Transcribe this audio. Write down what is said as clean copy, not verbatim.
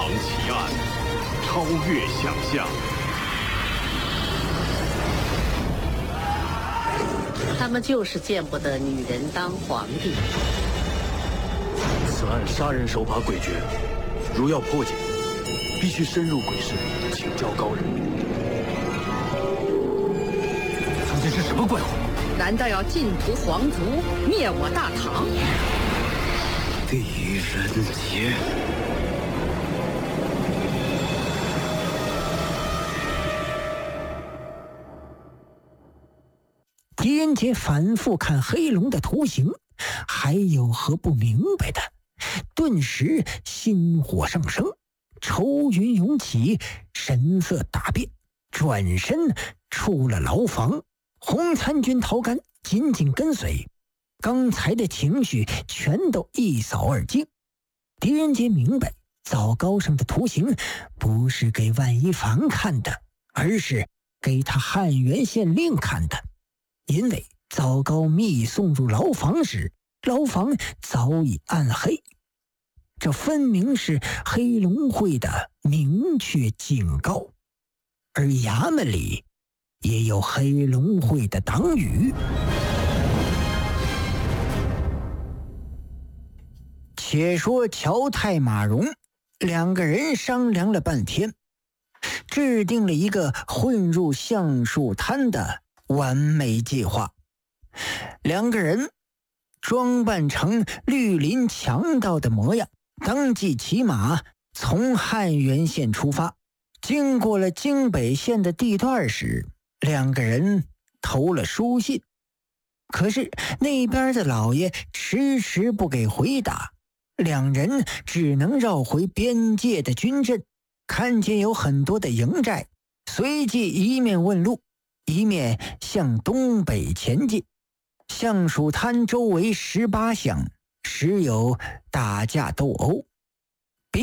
藏奇案，超越想象。 他们就是见不得女人当皇帝。 此案杀人手法诡谲，如要破解，必须深入鬼市，请教高人。究竟是什么怪物？ 难道要尽屠皇族，灭我大唐？ 狄仁杰。 狄仁杰反复看黑龙的图形，还有何不明白的？顿时心火上升，愁云涌起，神色大变，转身出了牢房。洪参军陶干紧紧跟随，刚才的情绪全都一扫而尽。狄仁杰明白，枣糕上的图形不是给万一凡看的，而是给他汉元县令看的。因为枣糕密送入牢房时，牢房早已暗黑，这分明是黑龙会的明确警告，而衙门里也有黑龙会的党羽。且说乔太马荣两个人商量了半天，制定了一个混入橡树滩的完美计划。两个人装扮成绿林强盗的模样，当即骑马从汉元县出发。经过了京北县的地段时，两个人投了书信，可是那边的老爷迟迟不给回答，两人只能绕回边界的军阵，看见有很多的营寨，随即一面问路，一面向东北前进。橡树滩周围18乡时有打架斗殴，